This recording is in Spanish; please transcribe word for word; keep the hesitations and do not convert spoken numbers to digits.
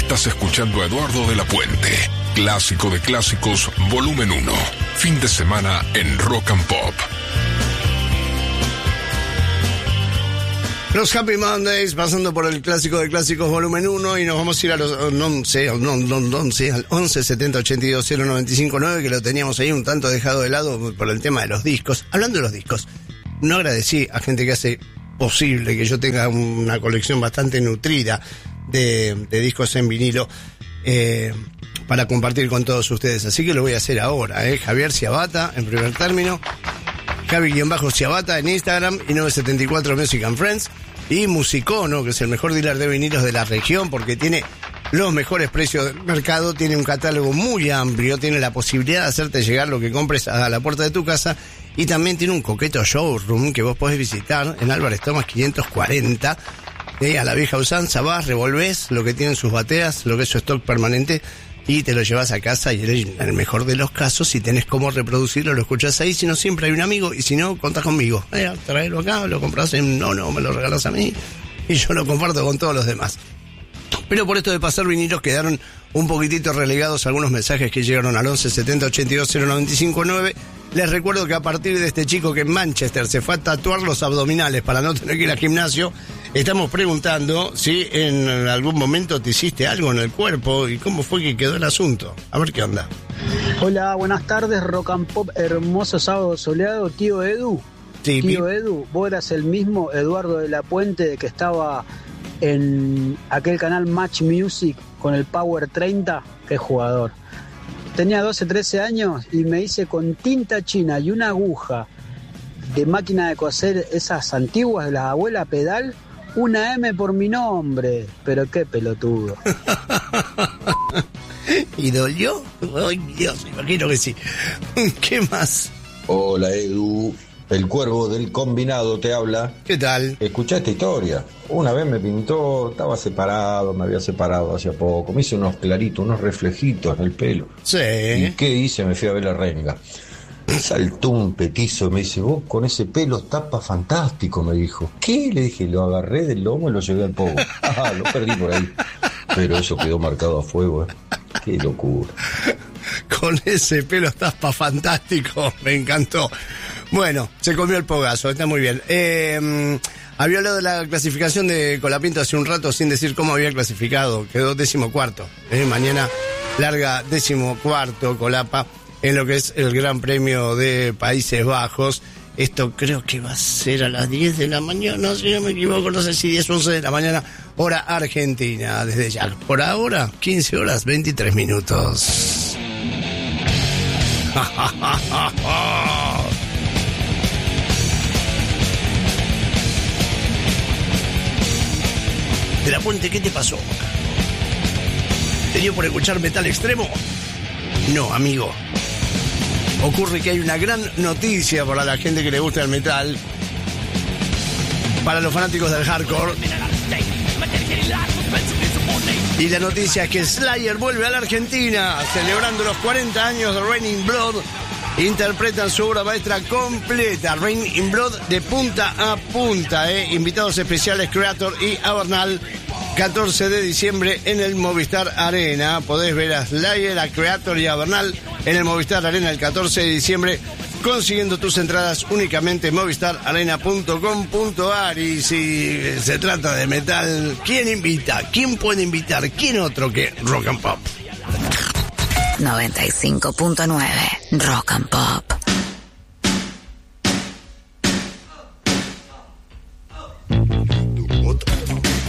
Estás escuchando a Eduardo de la Puente. Clásico de clásicos, volumen uno. Fin de semana en Rock and Pop. Los Happy Mondays, pasando por el clásico de clásicos volumen uno, y nos vamos a ir a los once, once, al once setenta ochenta y dos cero noventa y cinco nueve, que lo teníamos ahí un tanto dejado de lado por el tema de los discos. Hablando de los discos, no agradecí a gente que hace posible que yo tenga una colección bastante nutrida de, de discos en vinilo eh, para compartir con todos ustedes, así que lo voy a hacer ahora, eh. Javier Ciabata en primer término, Javi-Ciabata en Instagram, y nueve setenta y cuatro Music and Friends, y Musicono, que es el mejor dealer de vinilos de la región, porque tiene los mejores precios del mercado, tiene un catálogo muy amplio, tiene la posibilidad de hacerte llegar lo que compres a la puerta de tu casa, y también tiene un coqueto showroom que vos podés visitar en Álvarez Thomas quinientos cuarenta, eh, a la vieja usanza. Vas, revolvés lo que tienen sus bateas, lo que es su stock permanente, y te lo llevas a casa, y en el mejor de los casos, si tenés cómo reproducirlo, lo escuchás ahí. Si no, siempre hay un amigo, y si no, contás conmigo. Eh, traelo acá, lo compras en... No, no, me lo regalás a mí, y yo lo comparto con todos los demás. Pero por esto de pasar vinilos, quedaron un poquitito relegados algunos mensajes que llegaron al once setenta ochenta y dos cero noventa y cinco nueve. Les recuerdo que a partir de este chico que en Manchester se fue a tatuar los abdominales para no tener que ir al gimnasio, estamos preguntando si en algún momento te hiciste algo en el cuerpo y cómo fue que quedó el asunto. A ver qué onda. Hola, buenas tardes, Rock and Pop, hermoso sábado soleado. Tío Edu, sí, tío pi- Edu, vos eras el mismo Eduardo de la Puente que estaba en aquel canal Match Music con el Power treinta. Qué jugador. Tenía doce, trece años y me hice con tinta china y una aguja de máquina de coser, esas antiguas de la abuela pedal, una M por mi nombre. Pero qué pelotudo. ¿Y dolió? Ay, Dios, imagino que sí. ¿Qué más? Hola, Edu. El Cuervo del Combinado te habla. ¿Qué tal? Escuchá esta historia. Una vez me pintó, estaba separado, me había separado hace poco. Me hice unos claritos, unos reflejitos en el pelo. Sí. ¿Y qué hice? Me fui a ver la renga. Saltó un petizo, me dice, vos con ese pelo tapa fantástico, me dijo. ¿Qué? Le dije, lo agarré del lomo y lo llevé al pogo. Ah, lo perdí por ahí. Pero eso quedó marcado a fuego, ¿eh? Qué locura. Con ese pelo tapa fantástico, me encantó. Bueno, se comió el pogazo, está muy bien. Eh, había hablado de la clasificación de Colapinto hace un rato sin decir cómo había clasificado. Quedó décimo cuarto. Eh, mañana larga décimo cuarto Colapa en lo que es el Gran Premio de Países Bajos. Esto creo que va a ser a las diez de la mañana, si no me equivoco, no sé si diez o once de la mañana, hora argentina, desde ya. Por ahora, quince horas, veintitrés minutos. De la Puente, ¿qué te pasó? ¿Te dio por escuchar metal extremo? No, amigo. Ocurre que hay una gran noticia para la gente que le gusta el metal, para los fanáticos del hardcore. Y la noticia es que Slayer vuelve a la Argentina, celebrando los cuarenta años de Raining Blood. Interpretan su obra maestra completa, Raining Blood, de punta a punta, ¿eh? Invitados especiales Creator y Avernal, catorce de diciembre en el Movistar Arena. Podés ver a Slayer, a Creator y a Avernal en el Movistar Arena el catorce de diciembre, consiguiendo tus entradas únicamente en movistar arena punto com punto ar. Y si se trata de metal, ¿quién invita? ¿Quién puede invitar? ¿Quién otro que Rock and Pop? noventa y cinco punto nueve Rock and Pop.